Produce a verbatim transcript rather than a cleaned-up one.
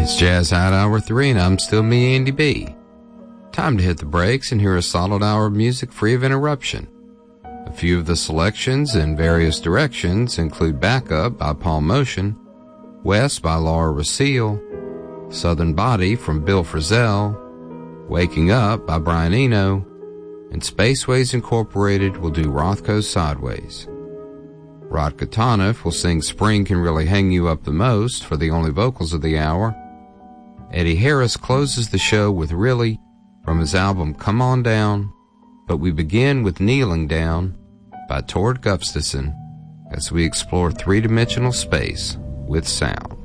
It's Jazz Hat Hour three, and I'm still me, Andy B. Time to hit the brakes and hear a solid hour of music free of interruption. A few of the selections in various directions include Backup by Paul Motion, West by Laura Racile, Southern Body from Bill Frisell, Waking Up by Brian Eno, and Spaceways Incorporated will do Rothko's Sideways. Rod Katanev will sing Spring Can Really Hang You Up the Most for the only vocals of the hour. Eddie Harris closes the show with Really from his album Come On Down, but we begin with Kneeling Down by Tord Gustafson as we explore three-dimensional space with sound.